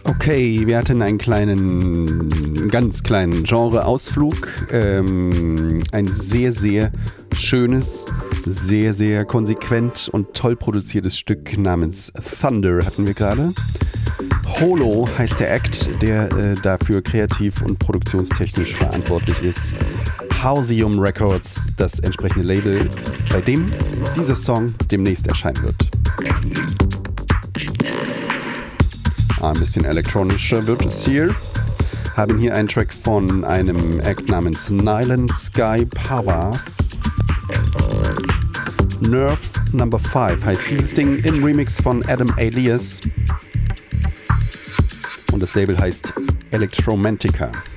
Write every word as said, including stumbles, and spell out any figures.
Okay, wir hatten einen kleinen, ganz kleinen Genre-Ausflug. Ähm, ein sehr, sehr schönes, sehr, sehr konsequent und toll produziertes Stück namens Thunder hatten wir gerade. Holo heißt der Act, der äh, dafür kreativ und produktionstechnisch verantwortlich ist. Hausium Records, das entsprechende Label, bei dem dieser Song demnächst erscheinen wird. Ein bisschen elektronischer wird es hier. Haben hier einen Track von einem Act namens Nyland Sky Powers. Nerve Number five heißt dieses Ding im Remix von Adam Alias. Und das Label heißt Electromantica.